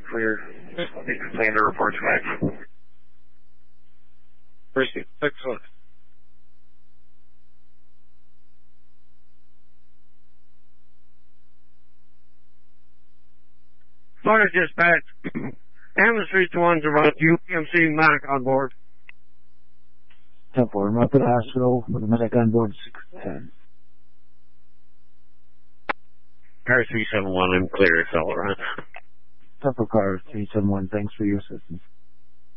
clear. Explain the report back. Proceed. Excellent. Florida Dispatch. Ambulance 321's about UPMC medic on board. 10-4, I'm up at the hospital with a medic on board 610. Car 371, I'm clear, it's all around. 10-4, car 371, thanks for your assistance.